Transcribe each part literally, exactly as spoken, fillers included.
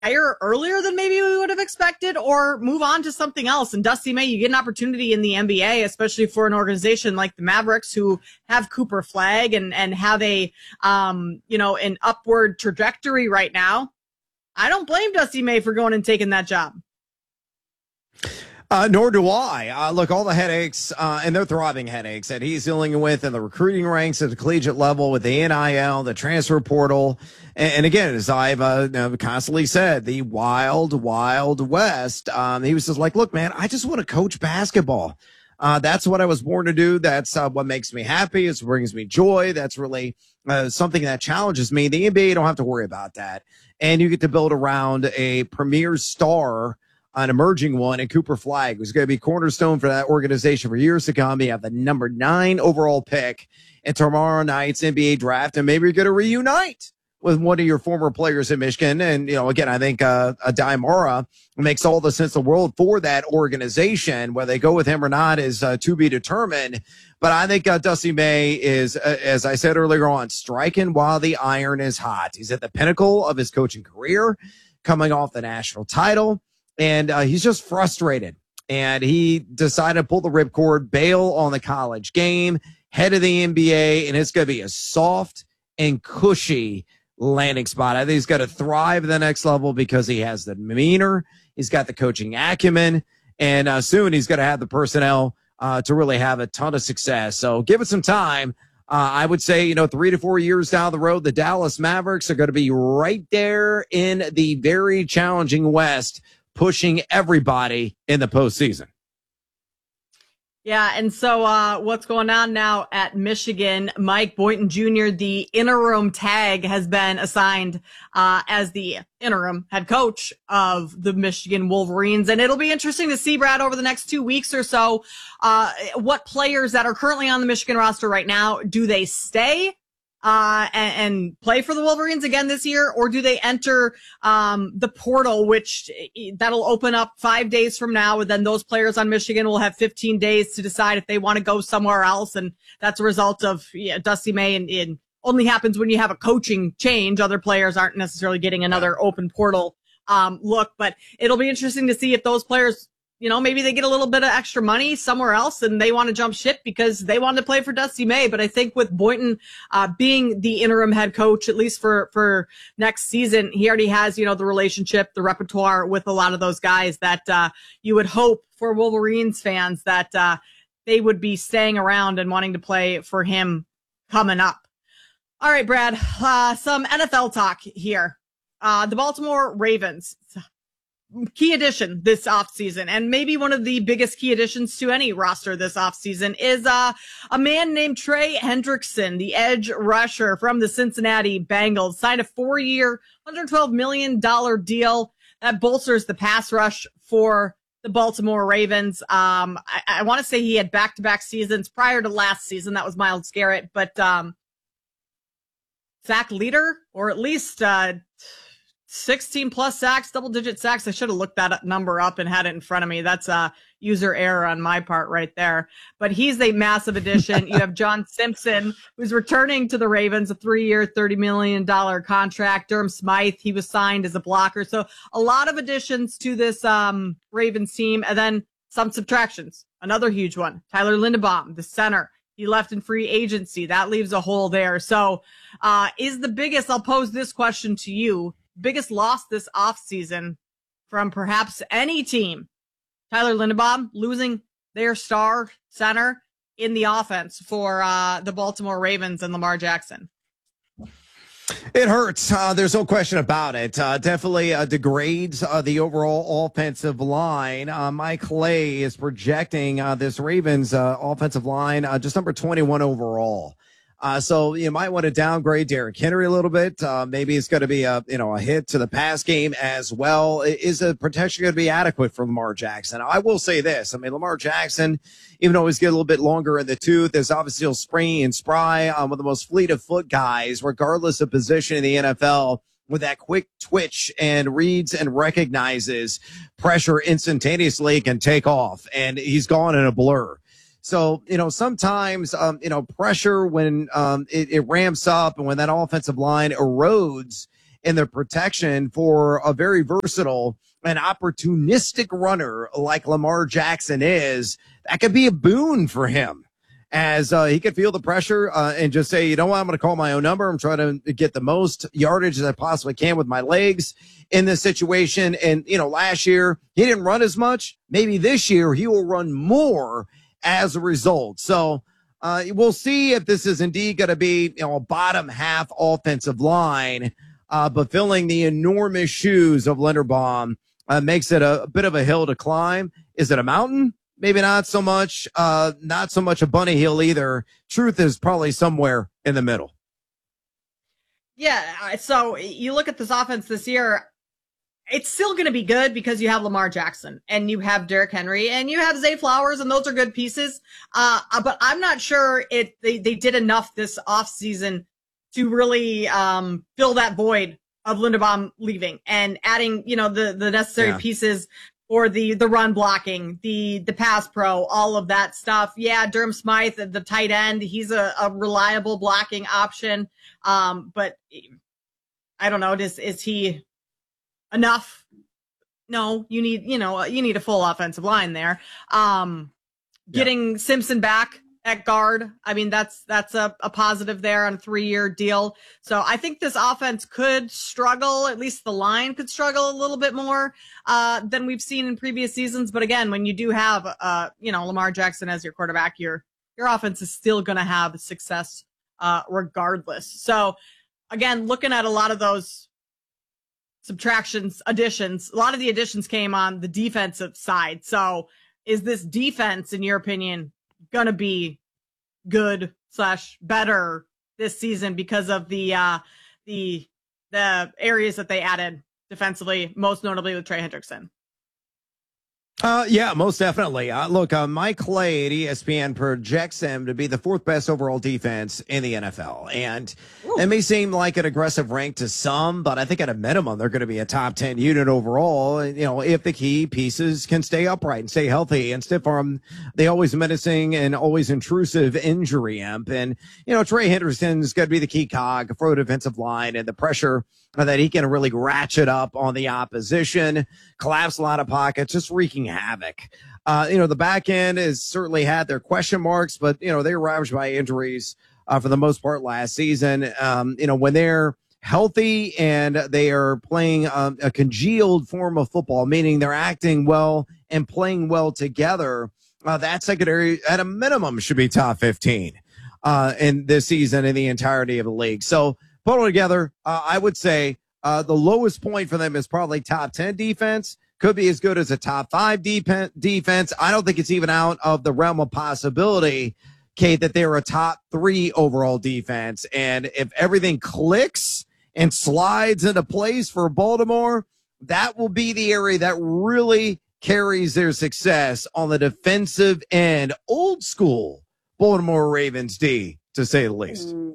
retire earlier than maybe we would have expected or move on to something else. And Dusty May, you get an opportunity in the N B A, especially for an organization like the Mavericks who have Cooper Flagg and, and have a, um, you know, an upward trajectory right now. I don't blame Dusty May for going and taking that job. Uh, nor do I. Uh, look, all the headaches, uh, and they're thriving headaches that he's dealing with in the recruiting ranks at the collegiate level with the N I L, the transfer portal. And, and again, as I've uh, constantly said, the wild, wild west. Um, he was just like, look, man, I just want to coach basketball. Uh, that's what I was born to do. That's uh, what makes me happy. It brings me joy. That's really uh, something that challenges me. The N B A, you don't have to worry about that. And you get to build around a premier star, an emerging one, and Cooper Flagg, who's going to be cornerstone for that organization for years to come. You have the number nine overall pick in tomorrow night's N B A draft, and maybe you're going to reunite with one of your former players in Michigan. And, you know, again, I think uh, Adai Mara makes all the sense in the world for that organization. Whether they go with him or not is uh, to be determined. But I think uh, Dusty May is, uh, as I said earlier on, striking while the iron is hot. He's at the pinnacle of his coaching career, coming off the national title. And uh, he's just frustrated. And he decided to pull the ripcord, bail on the college game, head of the N B A, and it's going to be a soft and cushy landing spot. I think he's got to thrive at the next level because he has the demeanor, he's got the coaching acumen, and uh, soon he's going to have the personnel uh, to really have a ton of success. So give it some time. Uh, I would say, you know, three to four years down the road, the Dallas Mavericks are going to be right there in the very challenging West, pushing everybody in the postseason. Yeah, and so uh what's going on now at Michigan? Mike Boynton Junior, the interim tag, has been assigned uh as the interim head coach of the Michigan Wolverines. And it'll be interesting to see, Brad, over the next two weeks or so, uh what players that are currently on the Michigan roster right now, do they stay uh and, and play for the Wolverines again this year, or do they enter um the portal, which that'll open up five days from now, and then those players on Michigan will have fifteen days to decide if they want to go somewhere else. And that's a result of yeah, Dusty May, and, and only happens when you have a coaching change. Other players aren't necessarily getting another open portal um look, but it'll be interesting to see if those players, you know, maybe they get a little bit of extra money somewhere else and they want to jump ship because they want to play for Dusty May. But I think with Boynton uh, being the interim head coach, at least for, for next season, he already has, you know, the relationship, the repertoire with a lot of those guys that uh, you would hope for Wolverines fans that uh, they would be staying around and wanting to play for him coming up. All right, Brad, uh, some N F L talk here. Uh, the Baltimore Ravens. Key addition this offseason, and maybe one of the biggest key additions to any roster this offseason, is uh, a man named Trey Hendrickson, the edge rusher from the Cincinnati Bengals, signed a four-year, one hundred twelve million dollars deal that bolsters the pass rush for the Baltimore Ravens. Um, I, I want to say he had back-to-back seasons prior to last season. That was Myles Garrett, but um, sack leader, or at least uh, sixteen plus sacks, double digit sacks. I should have looked that number up and had it in front of me. That's a user error on my part right there. But he's a massive addition. You have John Simpson, who's returning to the Ravens, a three-year, thirty million dollars contract. Durham Smythe, he was signed as a blocker. So a lot of additions to this um, Ravens team. And then some subtractions. Another huge one, Tyler Linderbaum, the center. He left in free agency. That leaves a hole there. So uh, is the biggest, I'll pose this question to you, biggest loss this offseason from perhaps any team, Tyler Linderbaum losing their star center in the offense for uh, the Baltimore Ravens and Lamar Jackson? It hurts. Uh, there's no question about it. Uh, definitely uh, degrades uh, the overall offensive line. Uh, Mike Clay is projecting uh, this Ravens uh, offensive line uh, just number twenty-one overall. Uh, so you might want to downgrade Derrick Henry a little bit. Uh, maybe it's going to be a, you know, a hit to the pass game as well. Is the protection going to be adequate for Lamar Jackson? I will say this. I mean, Lamar Jackson, even though he's getting a little bit longer in the tooth, is obviously still springy and spry, um, one of the most fleet of foot guys, regardless of position in the N F L, with that quick twitch and reads and recognizes pressure instantaneously, can take off, and he's gone in a blur. So, you know, sometimes, um, you know, pressure when um, it, it ramps up and when that offensive line erodes in the protection for a very versatile and opportunistic runner like Lamar Jackson is, that could be a boon for him. As uh, he could feel the pressure uh, and just say, you know what, I'm going to call my own number. I'm trying to get the most yardage as I possibly can with my legs in this situation. And, you know, last year he didn't run as much. Maybe this year he will run more as a result. So uh, we'll see if this is indeed going to be, you know, a bottom half offensive line, uh, but filling the enormous shoes of Linderbaum uh, makes it a, a bit of a hill to climb. Is it a mountain? Maybe not so much, uh, not so much a bunny hill either. Truth is probably somewhere in the middle. Yeah. So you look at this offense this year, it's still going to be good because you have Lamar Jackson and you have Derrick Henry and you have Zay Flowers, and those are good pieces. Uh, but I'm not sure it, they, they did enough this offseason to really, um, fill that void of Linderbaum leaving and adding, you know, the, the necessary yeah. pieces for the, the run blocking, the, the pass pro, all of that stuff. Yeah. Durham Smythe, the tight end, he's a, a reliable blocking option. Um, but I don't know, is, is he enough? No, you need, you know, you need a full offensive line there. Um, getting yeah. Simpson back at guard, I mean, that's, that's a, a positive there on a three-year deal. So I think this offense could struggle, at least the line could struggle a little bit more, uh, than we've seen in previous seasons. But again, when you do have, uh, you know, Lamar Jackson as your quarterback, your, your offense is still going to have success, uh, regardless. So again, looking at a lot of those subtractions, additions, a lot of the additions came on the defensive side. So is this defense, in your opinion, going to be good slash better this season because of the, uh, the, the areas that they added defensively, most notably with Trey Hendrickson? Uh, yeah, most definitely. Uh, look, uh, Mike Clay at E S P N projects them to be the fourth best overall defense in the N F L. And Ooh. It may seem like an aggressive rank to some, but I think at a minimum, they're going to be a top ten unit overall. You know, if the key pieces can stay upright and stay healthy and stiff arm the always menacing and always intrusive injury imp. And, you know, Trey Hendrickson's going to be the key cog for the defensive line and the pressure that he can really ratchet up on the opposition, collapse a lot of pockets, just wreaking havoc. Uh, you know, the back end has certainly had their question marks, but, you know, they were ravaged by injuries uh, for the most part last season. Um, you know, when they're healthy and they are playing um, a congealed form of football, meaning they're acting well and playing well together, uh, that secondary at a minimum should be top fifteen uh, in this season in the entirety of the league. So, put all together, uh, I would say uh, the lowest point for them is probably top ten defense. Could be as good as a top five de- defense. I don't think it's even out of the realm of possibility, Kate, that they're a top three overall defense. And if everything clicks and slides into place for Baltimore, that will be the area that really carries their success on the defensive end. Old school Baltimore Ravens D, to say the least. Mm.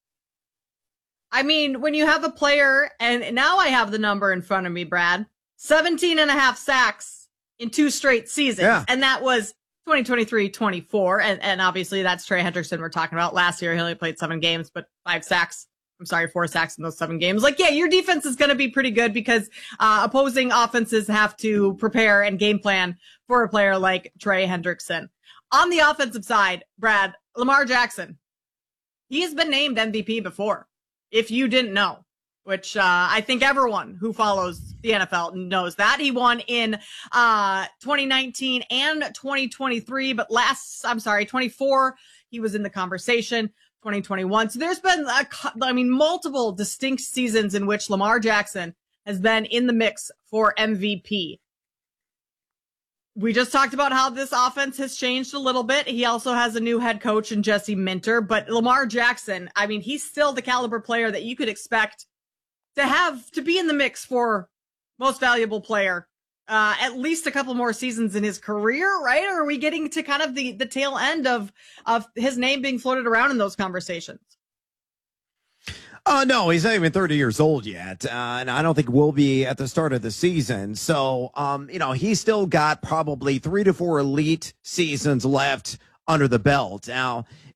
I mean, when you have a player, and now I have the number in front of me, Brad, seventeen and a half sacks in two straight seasons. Yeah. And that was twenty twenty-three twenty-four. And, and obviously that's Trey Hendrickson we're talking about. Last year, he only played seven games, but five sacks. I'm sorry, four sacks in those seven games. Like, yeah, your defense is going to be pretty good because uh, opposing offenses have to prepare and game plan for a player like Trey Hendrickson. On the offensive side, Brad, Lamar Jackson, he has been named M V P before. If you didn't know, which uh, I think everyone who follows the N F L knows that. He won in uh, twenty nineteen and twenty twenty-three, but last, I'm sorry, twenty-four, he was in the conversation, twenty twenty-one. So there's been, a, I mean, multiple distinct seasons in which Lamar Jackson has been in the mix for M V P. We just talked about how this offense has changed a little bit. He also has a new head coach in Jesse Minter, but Lamar Jackson, I mean, he's still the caliber player that you could expect to have to be in the mix for most valuable player, uh, at least a couple more seasons in his career, right? Or are we getting to kind of the, the tail end of, of his name being floated around in those conversations? Uh, no, he's not even thirty years old yet. Uh, and I don't think we'll be at the start of the season. So, um, you know, he's still got probably three to four elite seasons left under the belt. Now,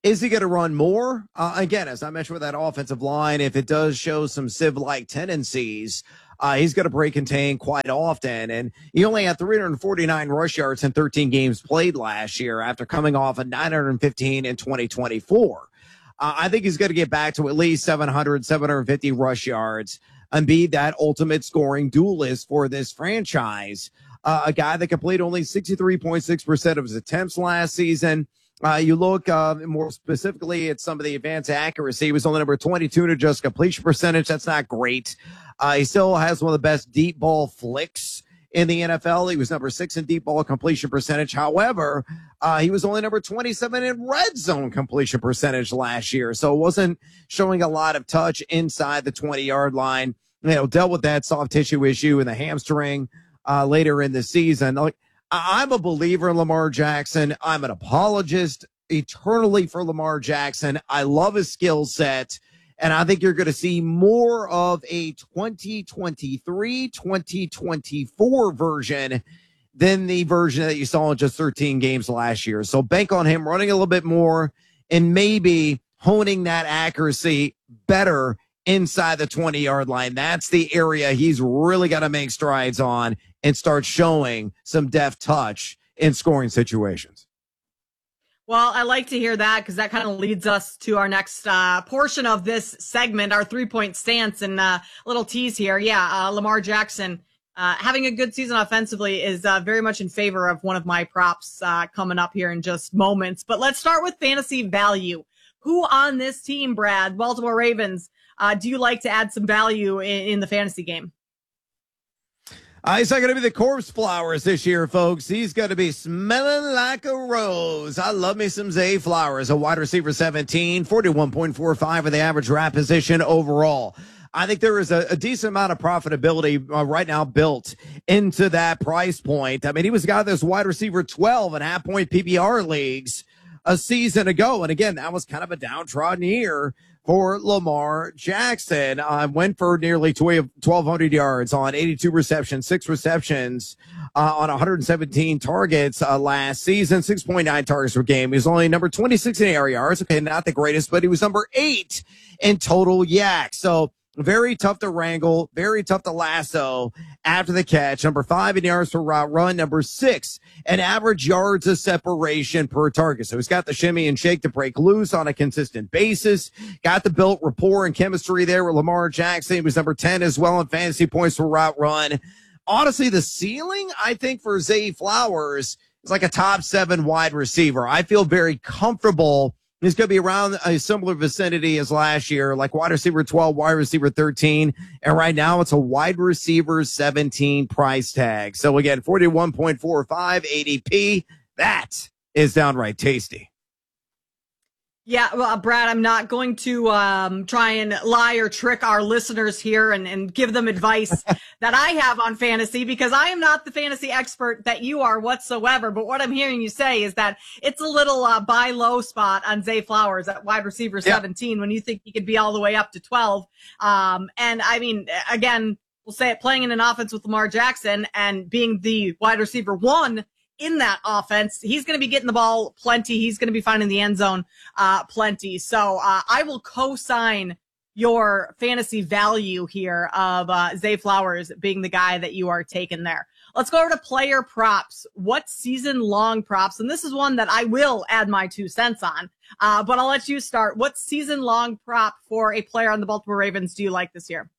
Is he going to run more? Uh, again, as I mentioned with that offensive line, if it does show some sieve-like tendencies, uh, he's going to break contain quite often. And he only had three hundred forty-nine rush yards in thirteen games played last year after coming off of nine hundred fifteen in twenty twenty-four. Uh, I think he's going to get back to at least seven hundred, seven hundred fifty rush yards and be that ultimate scoring duelist for this franchise. Uh, a guy that completed only sixty-three point six percent of his attempts last season. Uh, you look uh, more specifically at some of the advanced accuracy. He was only number twenty-two to just completion percentage. That's not great. Uh, he still has one of the best deep ball flicks in the N F L. He was number six in deep ball completion percentage. However, uh, he was only number twenty-seven in red zone completion percentage last year. So it wasn't showing a lot of touch inside the twenty-yard line. You know, dealt with that soft tissue issue in the hamstring uh, later in the season. Like, I'm a believer in Lamar Jackson. I'm an apologist eternally for Lamar Jackson. I love his skill set, and I think you're going to see more of a twenty twenty-three, twenty twenty-four version than the version that you saw in just thirteen games last year. So bank on him running a little bit more and maybe honing that accuracy better inside the twenty-yard line. That's the area he's really got to make strides on and start showing some deft touch in scoring situations. Well, I like to hear that because that kind of leads us to our next uh, portion of this segment, our three-point stance, and uh, little tease here. Yeah, uh, Lamar Jackson uh, having a good season offensively is uh, very much in favor of one of my props uh, coming up here in just moments. But let's start with fantasy value. Who on this team, Brad, Baltimore Ravens, uh, do you like to add some value in, in the fantasy game? Uh, he's not going to be the corpse flowers this year, folks. He's going to be smelling like a rose. I love me some Zay Flowers, a wide receiver seventeen, forty-one point four five for the average draft position overall. I think there is a, a decent amount of profitability uh, right now built into that price point. I mean, he was a guy that was wide receiver twelve in half point P P R leagues a season ago. And again, that was kind of a downtrodden year for Lamar Jackson. Uh, went for nearly twelve hundred yards on eighty-two receptions, six receptions uh, on one hundred seventeen targets uh, last season, six point nine targets per game. He was only number twenty-six in air yards. Okay, not the greatest, but he was number eight in total yak. So very tough to wrangle, very tough to lasso after the catch. Number five in yards per route run. Number six in average yards of separation per target. So he's got the shimmy and shake to break loose on a consistent basis. Got the built rapport and chemistry there with Lamar Jackson. He was number ten as well in fantasy points per route run. Honestly, the ceiling, I think, for Zay Flowers is like a top seven wide receiver. I feel very comfortable. He's going to be around a similar vicinity as last year, like wide receiver twelve, wide receiver thirteen. And right now it's a wide receiver seventeen price tag. So again, forty-one point four five A D P. That is downright tasty. Yeah, well, Brad, I'm not going to um, try and lie or trick our listeners here and, and give them advice that I have on fantasy, because I am not the fantasy expert that you are whatsoever. But what I'm hearing you say is that it's a little uh, buy low spot on Zay Flowers at wide receiver yep. seventeen when you think he could be all the way up to twelve. Um, and I mean, again, we'll say it, playing in an offense with Lamar Jackson and being the wide receiver one in that offense, he's going to be getting the ball plenty. He's going to be finding the end zone uh, plenty. So uh, I will co-sign your fantasy value here of uh, Zay Flowers being the guy that you are taking there. Let's go over to player props. What season-long props? And this is one that I will add my two cents on, uh, but I'll let you start. What season-long prop for a player on the Baltimore Ravens do you like this year?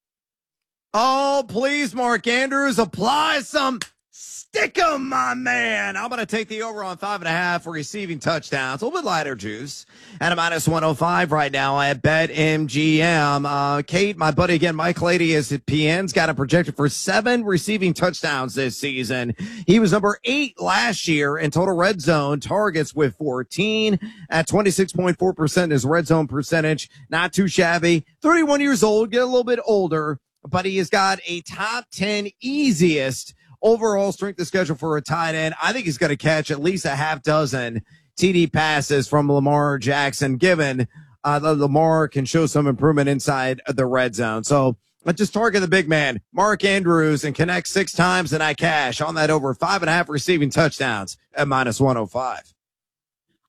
Oh, please, Mark Andrews, apply some stick 'em, my man. I'm going to take the over on five and a half for receiving touchdowns. A little bit lighter juice. At a minus one oh five right now at BetMGM. Uh, Kate, my buddy again, Mike Lady is at P N's got him projected for seven receiving touchdowns this season. He was number eight last year in total red zone targets with fourteen at twenty-six point four percent his red zone percentage. Not too shabby. thirty-one years old, get a little bit older, but he has got a top ten easiest overall strength of schedule for a tight end. I think he's going to catch at least a half dozen T D passes from Lamar Jackson, given uh, that Lamar can show some improvement inside the red zone. So let's just target the big man, Mark Andrews, and connect six times, and I cash on that over five and a half receiving touchdowns at minus one oh five.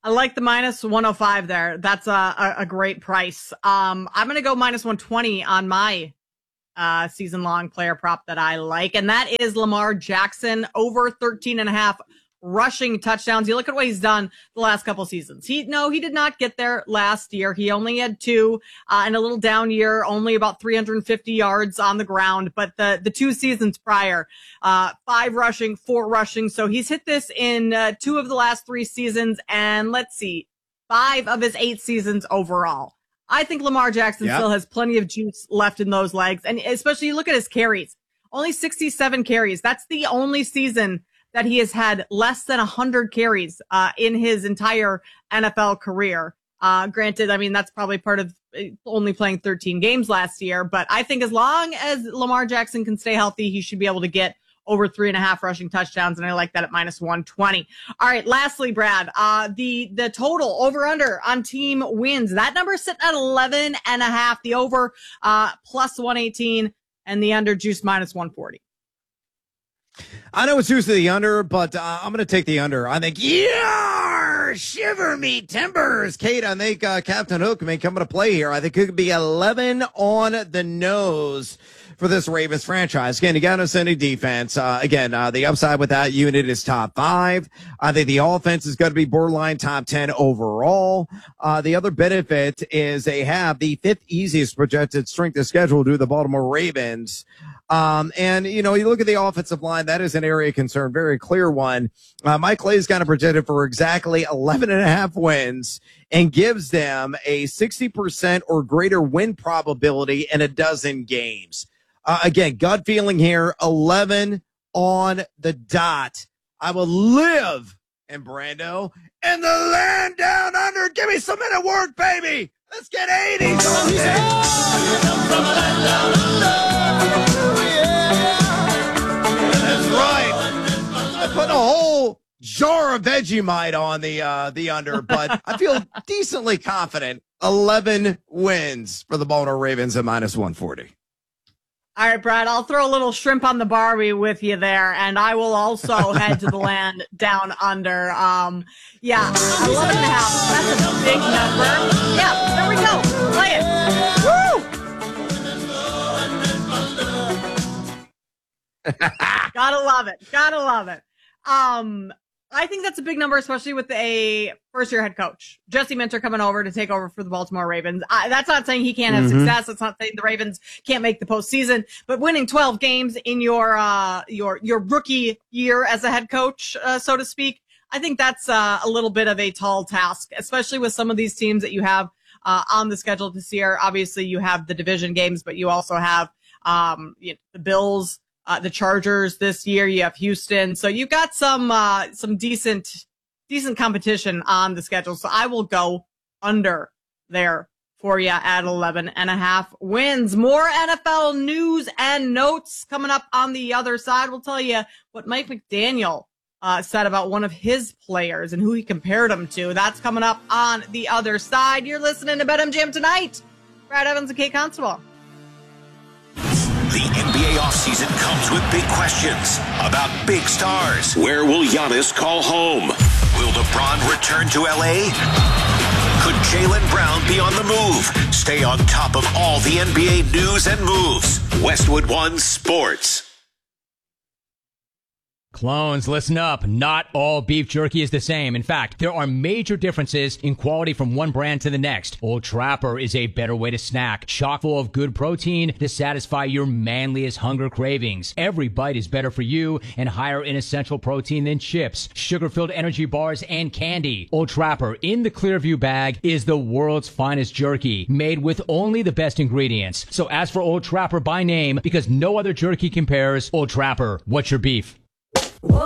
I like the minus one oh five there. That's a, a, a great price. Um, I'm going to go minus one twenty on my uh, season long player prop that I like. And that is Lamar Jackson over thirteen and a half rushing touchdowns. You look at what he's done the last couple seasons. He, no, he did not get there last year. He only had two, uh, and a little down year, only about three hundred fifty yards on the ground. But the, the two seasons prior, uh, five rushing, four rushing. So he's hit this in, uh, two of the last three seasons. And let's see, five of his eight seasons overall. I think Lamar Jackson yep. still has plenty of juice left in those legs. And especially you look at his carries, only sixty-seven carries. That's the only season that he has had less than one hundred carries uh, in his entire N F L career. Uh, granted, I mean, that's probably part of only playing thirteen games last year. But I think as long as Lamar Jackson can stay healthy, he should be able to get over three and a half rushing touchdowns. And I like that at minus one twenty. All right. Lastly, Brad, uh, the, the total over under on team wins. That number is sitting at eleven and a half. The over uh, plus one eighteen and the under juice minus one forty. I know it's juice to the under, but uh, I'm going to take the under. I think, yeah, shiver me timbers. Kate, I think uh, Captain Hook may come into play here. I think it could be eleven on the nose for this Ravens franchise. Again, you got to send a defense. Uh, again, uh, the upside with that unit is top five. I think the offense is going to be borderline top ten overall. Uh, the other benefit is they have the fifth easiest projected strength of schedule to the Baltimore Ravens. Um, and, you know, you look at the offensive line, that is an area of concern, very clear one. Uh, Mike Clay's kind of projected for exactly eleven and a half wins and gives them a sixty percent or greater win probability in a dozen games. Uh, again, gut feeling here, eleven on the dot. I will live in Brando and the land down under. Give me some minute work, baby. Let's get eighty. That's right. I put a whole jar of Vegemite on the uh, the under, but I feel decently confident. eleven wins for the Baltimore Ravens at minus one forty. All right, Brad, I'll throw a little shrimp on the Barbie with you there, and I will also head to the land down under. Um, yeah, eleven and a half. That's a big number. Yeah, there we go. Play it. Woo! Gotta love it. Gotta love it. Um, I think that's a big number, especially with a first-year head coach, Jesse Minter, coming over to take over for the Baltimore Ravens. I, that's not saying he can't have mm-hmm. success. That's not saying the Ravens can't make the postseason. But winning twelve games in your uh, your your rookie year as a head coach, uh, so to speak, I think that's uh, a little bit of a tall task, especially with some of these teams that you have uh, on the schedule this year. Obviously, you have the division games, but you also have um, you know, the Bills. Uh, the Chargers this year, you have Houston. So you've got some, uh, some decent, decent competition on the schedule. So I will go under there for you at eleven and a half wins. More N F L news and notes coming up on the other side. We'll tell you what Mike McDaniel, uh, said about one of his players and who he compared him to. That's coming up on the other side. You're listening to BetMGM Tonight. Brad Evans and Kate Constable. The N B A offseason comes with big questions about big stars. Where will Giannis call home? Will LeBron return to L A? Could Jaylen Brown be on the move? Stay on top of all the N B A news and moves. Westwood One Sports. Clones, listen up. Not all beef jerky is the same. In fact, there are major differences in quality from one brand to the next. Old Trapper is a better way to snack, chock full of good protein to satisfy your manliest hunger cravings. Every bite is better for you and higher in essential protein than chips, sugar-filled energy bars, and candy. Old Trapper in the Clearview bag is the world's finest jerky, made with only the best ingredients. So ask for Old Trapper by name because no other jerky compares. Old Trapper, what's your beef?